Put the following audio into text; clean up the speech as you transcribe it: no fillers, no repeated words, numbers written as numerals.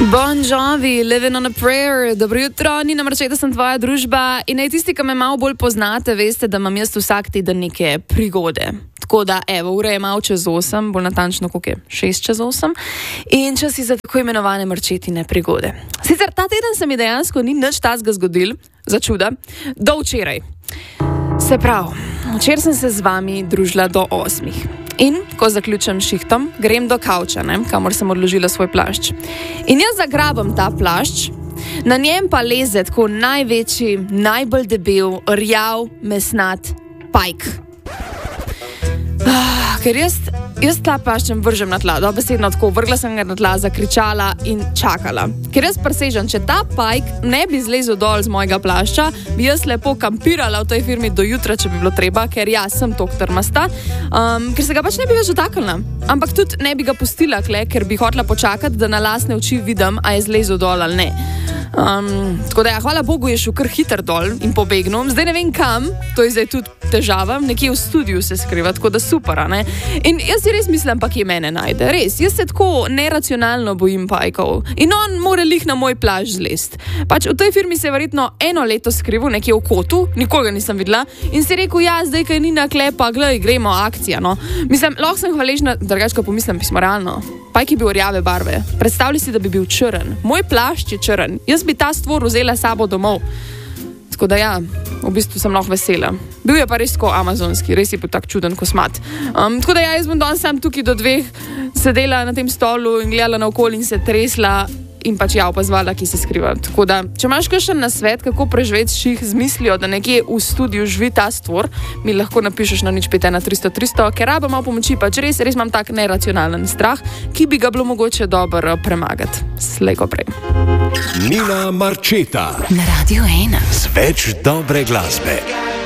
Bon Jovi, Living on a Prayer. Dobro jutro, Nina Marčeta, sem tvoja družba. In tisti, ki me malo bolj poznate, veste, da imam jaz vsak teden neke prigode. Tako da, evo, ura je malo čez 8, bolj natančno, koliko je? 6 čez 8. In čas je za tako imenovane Marčetine prigode. Sicer ta teden se mi dejansko ni nič tazga zgodil, za čuda, do včeraj. Se pravi, včeraj sem se z vami družila do 8. In, ko zaključim šihtom, grem do kavča, kamor sem odložila svoj plašč. In jaz zagrabam ta plašč, na njem pa leze tako največji, najbolj debel, rjav, mesnat pajk. Ker jaz ta plaščem vržem na tla, dobesedno tako, vrgla sem ga na tla, zakričala in čakala. Ker jaz presežem, če ta pajk ne bi zlezel dol z mojega plašča, bi jaz lepo kampirala v tej firmi do jutra, če bi bilo treba, ker jaz sem tok trmasta, ker se ga pač ne bi več dotaknila. Ampak tudi ne bi ga pustila, ker bi hotela počakati, da na lastne oči vidim, a je zlezel dol ali ne. Tako da ja, hvala Bogu je šel kar hiter dol in pobegnil. Zdaj ne vem kam, to je zdaj tudi težava, nekje v studiu se skriva, tako da super, ne? In jaz si res mislim, pa kje mene najde, res, jaz se tako neracionalno bojim pajkov in on mora lih na moj plašč zlest. Pač v tej firmi se je verjetno 1 leto skrival, nekje v kotu, nikoga nisem videla in si rekel, ja, zdaj kaj ni na klepa, glej, gremo, akcija, no. Mislim, lahko sem hvaležna, drugače pomislim, pismo realno. Pajk je bil rjave barve. Predstavljaj si, da bi bil črn. Moj plašč je črn. Jaz bi ta stvor vzela sabo domov. Tako da ja, v bistvu sem lahko vesela. Bil je pa res tako amazonski, res je bil tak čuden kosmat. Tako da ja, jaz bom danes sam tukaj do 2 sedela na tem stolu in gledala naokoli in se tresla in pač ja, opazovala, ki se skriva. Tako da, če imaš kakšen nasvet, kako preživeti ših z mislijo, da nekje v studiu živi ta stvor, mi lahko napišeš na 051 300 300, ker raba malo pomoči, pač res imam tak neracionalen strah, ki bi ga bilo mogoče dobro premagati. Slej ko prej. Nina Marčeta na Radio 1 z več dobre glasbe.